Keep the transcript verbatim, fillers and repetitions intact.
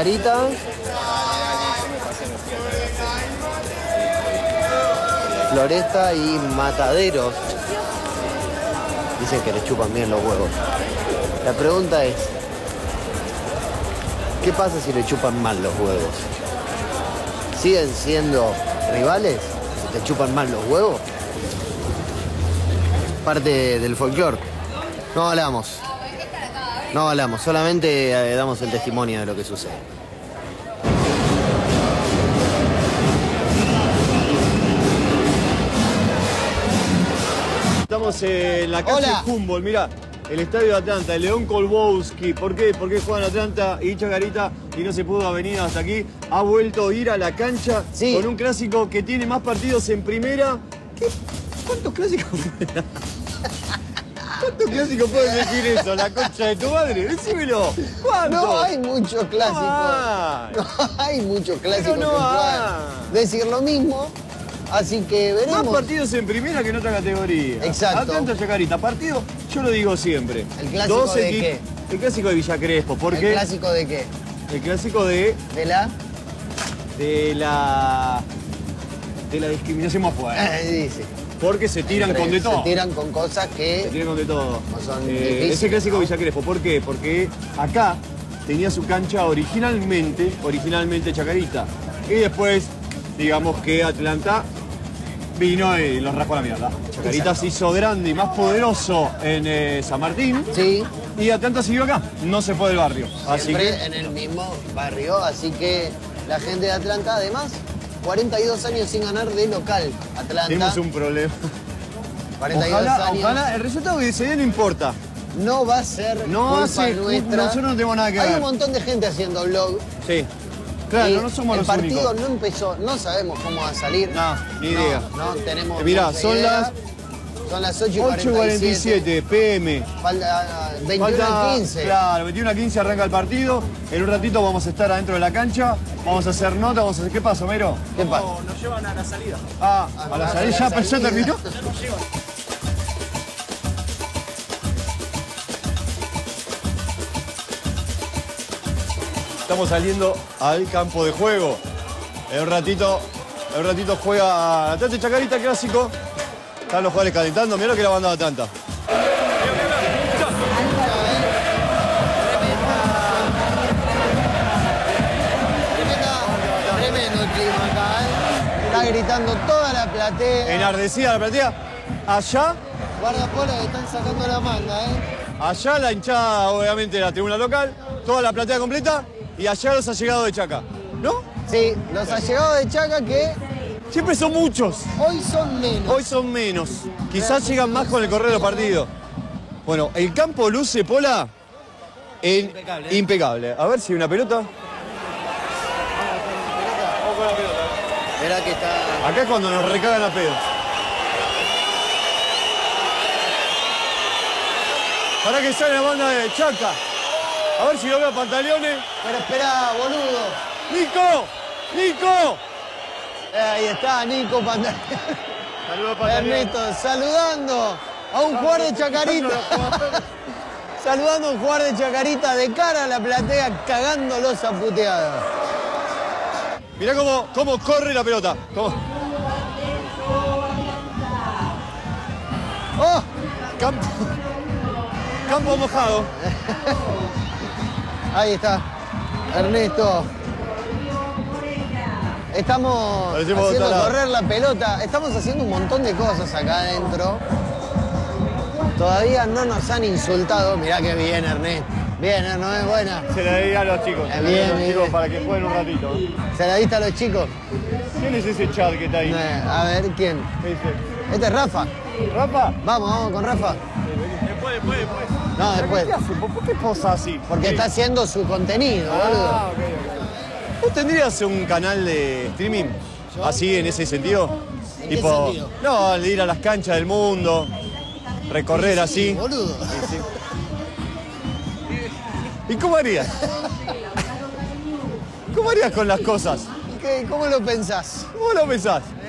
Chacarita. Floresta y Mataderos. Dicen que le chupan bien los huevos. La pregunta es, ¿qué pasa si le chupan mal los huevos? ¿Siguen siendo rivales si te chupan mal los huevos? Parte del folclore. No hablamos. No hablamos, solamente eh, damos el testimonio de lo que sucede. Estamos en la casa Hola. de Humboldt, mirá, el estadio de Atlanta, el León Kolbowski. ¿Por qué? Porque juegan Atlanta y Chacarita y no se pudo venir hasta aquí. Ha vuelto a ir a la cancha Sí. con un clásico que tiene más partidos en primera. ¿Qué? ¿Cuántos clásicos? ¿Cuántos clásicos puedes decir eso? La concha de tu madre, decímelo. ¿Cuántos? No hay muchos clásicos. No, No hay muchos clásicos no que hay. puedan decir lo mismo. Así que veremos. más partidos en primera que en otra categoría. Exacto. Atlanta Chacarita, partido, yo lo digo siempre. ¿El clásico Dos de equi- qué? El clásico de Villa Crespo. ¿Por ¿El qué? clásico de qué? El clásico de, ¿De la? de la de la discriminación más fuerte. Eh, dice. Porque se tiran Entre- con de todo. Se tiran con cosas que... Se tiran con de todo. No son Eh, difíciles, ese clásico ¿no? de Villa Crespo. ¿Por qué? Porque acá tenía su cancha originalmente, originalmente Chacarita. Y después, digamos que Atlanta vino y los rascó a la mierda. Chacarita se hizo grande y más poderoso en eh, San Martín. Sí, Y Atlanta siguió acá, no se fue del barrio. Así siempre que en el mismo barrio. Así que la gente de Atlanta, además, cuarenta y dos años sin ganar de local. Atlanta, tenemos un problema. cuarenta y dos Ojalá, años. ojalá, el resultado que se dé no importa. No va a ser No culpa hace- nuestra. nosotros no tenemos nada que Hay ver. un montón de gente haciendo blog. Sí. Claro, y no somos el los partido únicos. no empezó, no sabemos cómo va a salir. No, ni idea. No, tenemos Eh, mirá, mucha son idea. las Son las ocho y ocho y cuarenta y siete p m. Falta veintiuno Falta, a quince. claro, veintiuno a quince arranca el partido. En un ratito vamos a estar adentro de la cancha. Vamos a hacer nota, vamos a hacer... ¿Qué pasa, Homero? ¿Qué pasa? Nos llevan a la salida. Ah, a la a salida. la ¿Ya, pero ya salida. terminó? Estamos saliendo al campo de juego. En un ratito, en un ratito juega Atlanta y Chacarita clásico. Están los jugadores calentando. Mirá lo que la banda de Atlanta. Tremenda- Tremendo el clima acá, ¿eh? Está gritando toda la platea. Enardecida la platea. Allá, Guardapolos están sacando la manga, ¿eh? allá la hinchada, obviamente, de la tribuna local. Toda la platea completa. Y allá los allegados de Chaca. ¿No? Sí, los allegados de Chaca que Siempre son muchos. hoy son menos. Hoy son menos. Quizás llegan más con el correr de los partidos. Bueno, el campo luce, Pola, en... impecable. impecable. A ver si hay una pelota. Verá que está... Acá es cuando nos recagan a pedo. Para que sale la banda de Chaca. A ver si lo veo a Pantaleones. Pero espera, boludo. ¡Nico! ¡Nico! Ahí está Nico Pantaleón. Saludos, Pantaleones. Ernesto, saludando a un jugador de Chacarita. Saludando a un jugador de Chacarita de cara a la platea, cagándolos a puteadas. Mirá cómo, cómo corre la pelota. Cómo- ¡Oh! Campo, campo mojado. Ahí está, Ernesto. Estamos Parecemos haciendo tarados. correr la pelota. Estamos haciendo un montón de cosas acá adentro. Todavía no nos han insultado. Mirá que bien, Ernesto. Bien, ¿eh? ¿No es buena? Se la di a los chicos. Eh, Se la di a bien, los bien, chicos bien. para que jueguen un ratito. ¿Se la diste a los chicos? ¿Quién es ese chat que está ahí? Eh, a ver, ¿quién? ¿Qué dice? Este es Rafa. ¿Rafa? Vamos, vamos con Rafa. Después, después, después. No, después. ¿Qué hace? ¿Por por qué posa así? Porque Sí. está haciendo su contenido, boludo. Ah, ok, ok. ¿Vos tendrías un canal de streaming? Así, en ese sentido. ¿En qué tipo, sentido? no, de ir a las canchas del mundo, recorrer así. Boludo. ¿Y cómo harías? ¿Cómo harías con las cosas? ¿Qué- ¿Cómo lo pensás? ¿Cómo lo pensás?